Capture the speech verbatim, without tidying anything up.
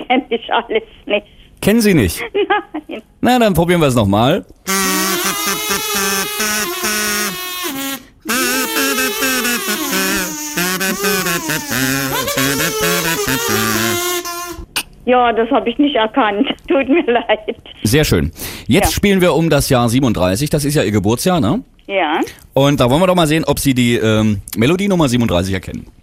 kenne ich alles nicht. Kennen Sie nicht? Nein. Na, dann probieren wir es nochmal. Ja, das habe ich nicht erkannt. Tut mir leid. Sehr schön. Jetzt Ja. spielen wir um das Jahr siebenunddreißig. Das ist ja Ihr Geburtsjahr, ne? Ja. Und da wollen wir doch mal sehen, ob Sie die ähm, Melodie Nummer siebenunddreißig erkennen.